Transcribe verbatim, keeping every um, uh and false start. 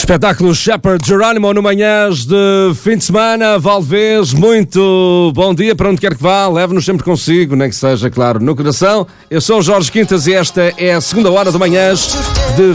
Espetáculo Shepherd Geronimo no Manhãs de fim de semana. Valdevez, muito bom dia para onde quer que vá. Leve-nos sempre consigo, nem que seja, claro, no coração. Eu sou o Jorge Quintas e esta é a segunda hora do Manhãs de